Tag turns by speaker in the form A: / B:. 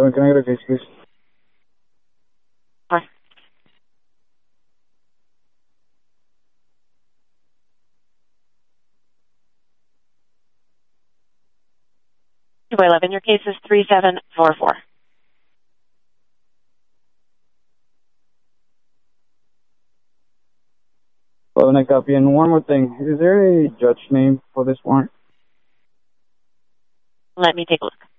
A: can I get a case, please?
B: Sure. 211, your case is 3744.
A: Well, I copy. And one more thing. Is there a judge name for this warrant?
B: Let me take a look.